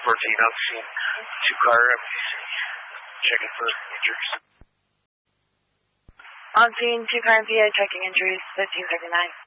14 on scene. 2-car MPC. Checking for injuries. On scene, 2-car MPA checking injuries, 1539.